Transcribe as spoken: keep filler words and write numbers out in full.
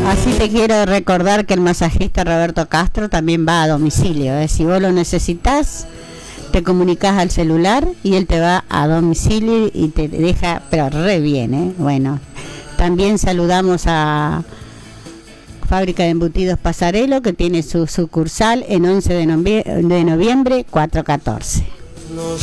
Así te quiero recordar que el masajista Roberto Castro también va a domicilio, ¿eh? Si vos lo necesitas, te comunicas al celular y él te va a domicilio y te deja, pero re bien, ¿eh? Bueno, también saludamos a Fábrica de Embutidos Pasarelo, que tiene su sucursal en once de noviembre cuatrocientos catorce.